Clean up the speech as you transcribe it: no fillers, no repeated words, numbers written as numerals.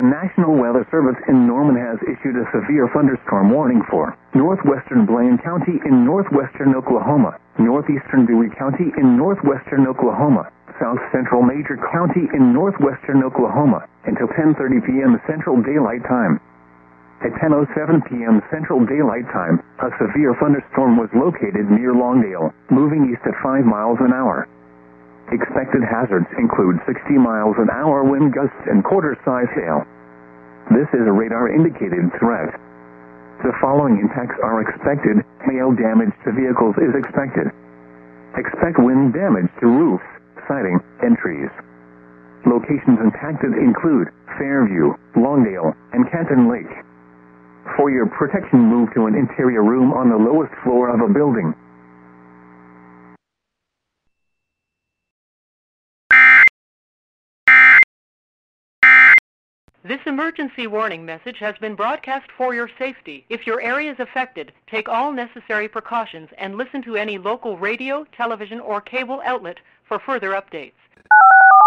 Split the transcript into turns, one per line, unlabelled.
National Weather Service in Norman has issued a severe thunderstorm warning for northwestern Blaine County in northwestern Oklahoma, northeastern Dewey County in northwestern Oklahoma, south central Major County in northwestern Oklahoma, until 10:30 p.m. Central Daylight Time. At 10:07 p.m. Central Daylight Time, a severe thunderstorm was located near Longdale, moving east at 5 miles an hour. Expected hazards include 60 miles an hour wind gusts and quarter-size hail. This is a radar-indicated threat. The following impacts are expected. Hail damage to vehicles is expected. Expect wind damage to roofs, siding, and trees. Locations impacted include Fairview, Longdale, and Canton Lake. For your protection, move to an interior room on the lowest floor of a building.
This emergency warning message has been broadcast for your safety. If your area is affected, take all necessary precautions and listen to any local radio, television, or cable outlet for further updates.